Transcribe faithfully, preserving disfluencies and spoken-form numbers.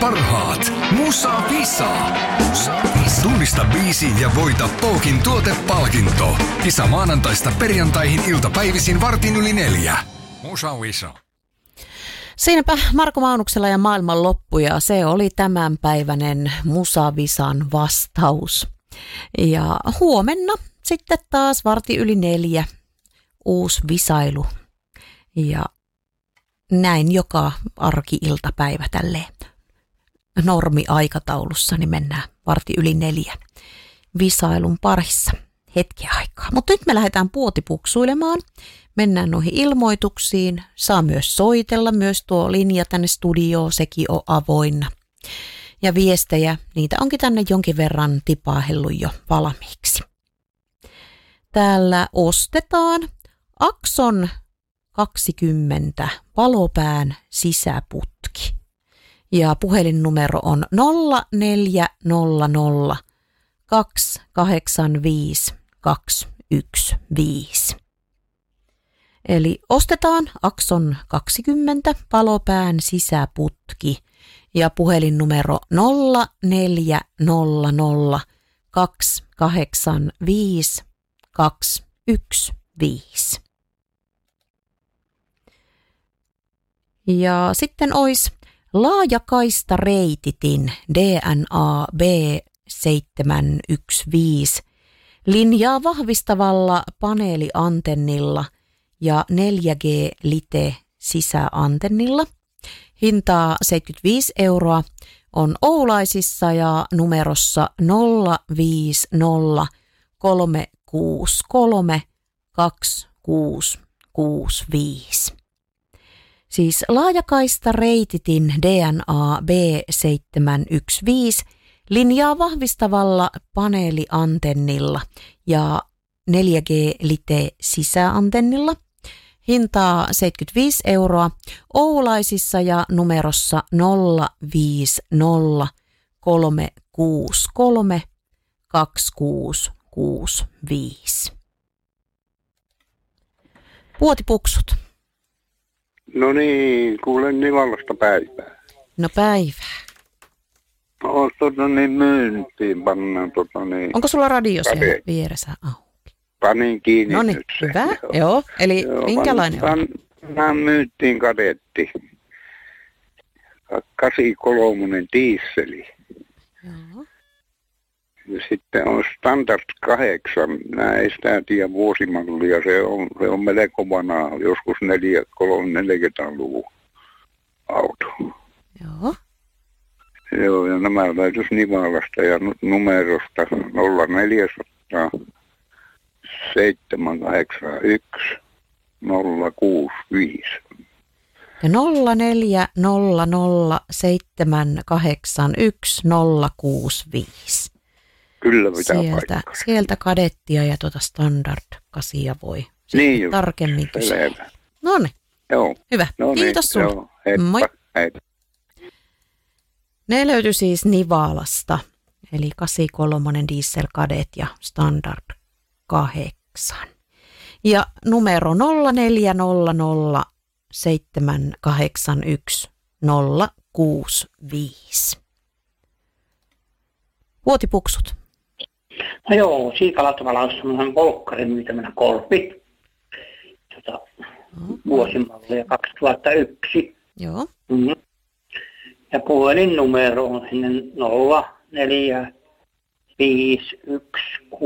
parhaat. Musa Visa. Musa Visa. Tunnista biisi ja voita Pookin tuotepalkinto. Kisa maanantaista perjantaihin iltapäivisin vartin yli neljä. Musa Visa. Siinäpä Marko Maunuksella ja maailman loppu, ja se oli tämänpäiväinen Musa Visan vastaus. Ja huomenna sitten taas varti yli neljä uusi visailu. Ja näin joka arki-iltapäivä tälleen normi-aikataulussa, niin mennään varti yli neljä visailun parissa hetken aikaa. Mutta nyt me lähdetään puotipuksuilemaan. Mennään noihin ilmoituksiin. Saa myös soitella, myös tuo linja tänne studioon, sekin on avoinna. Ja viestejä, niitä onkin tänne jonkin verran tipaahellut jo valmiiksi. Täällä ostetaan Akson kaksikymmentä valopään sisäputki. Ja puhelinnumero on nolla neljä nolla nolla kaksi kahdeksan viisi kaksi yksi viisi. Eli ostetaan Akson kaksikymmentä valopään sisäputki ja puhelinnumero nolla neljä nolla nolla kaksi kahdeksan viisi kaksi yksi viisi. Ja sitten olisi laajakaista reititin D N A B seitsemän yksi viisi linjaa vahvistavalla paneeliantennilla ja neljä G-lite sisäantennilla. Hintaa seitsemänkymmentäviisi euroa, on Oulaisissa ja numerossa nolla viisi nolla kolme kuusi kolme kaksi kuusi kuusi viisi. Siis laajakaista reititin D N A B seitsemän yksi viisi linjaa vahvistavalla paneeliantennilla ja neljä G-lite sisäantennilla. Hintaa seitsemänkymmentäviisi euroa, Oulaisissa ja numerossa nolla viisi nolla kolme kuusi kolme kaksi kuusi kuusi viisi. Puotipuksut. No niin, kuulen Nivalasta päivää. No päivää. No, tota niin, myyntiin pannaan tota niin. Onko sulla radio siellä Kade. vieressä auki? Panin kiinni No niin, nyt se. hyvä. Joo, Joo. eli Joo, minkälainen on? Pannaan myyntiin kadetti. kahdeksankymmentäkolme dieseli. Joo. Ja sitten on Standard kahdeksan. Mä en sitä tiedä vuosimallia. Se on, se on melko vanha, joskus neljäkymmentä-luvun auto. Joo. Joo, ja nämä löytyisi Nivalasta ja numerosta nolla neljä nolla nolla seitsemän kahdeksan yksi nolla kuusi viisi. Ja nolla neljä nolla nolla seitsemän kahdeksan yksi nolla kuusi viisi. Kyllä pitää Sieltä, paikkaa. sieltä kadettia ja tuota standard kasia voi Niin just, tarkemmin kysyä. selvä. No niin, Joo. hyvä. No Kiitos niin, sinulle. joo, heippa, Moi. heippa. Ne löytyi siis Nivalasta, eli kahdeksankymmentäkolme diesel kadet ja standard kahdeksan. Ja numero nolla neljä nolla nolla seitsemän kahdeksan yksi nolla kuusi viisi. Vuotipuksut. No joo, Siikala tavallaan on semmoinen volkkari, mitä mennä kolpi. Tota, vuosimallia kaksituhattayksi. Joo. Mm-hmm. Ja puhelinnumero on sinne nolla neljä viisi yksi